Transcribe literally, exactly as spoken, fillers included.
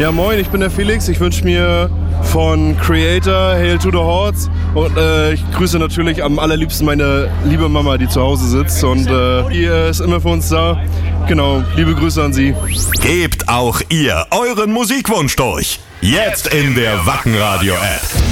Ja, moin, ich bin der Felix. Ich wünsche mir von Creator Hail to the Hordes und äh, ich grüße natürlich am allerliebsten meine liebe Mama, die zu Hause sitzt und äh, die äh, ist immer für uns da. Genau, liebe Grüße an sie. Gebt auch ihr euren Musikwunsch durch. Jetzt in der Wacken Radio App.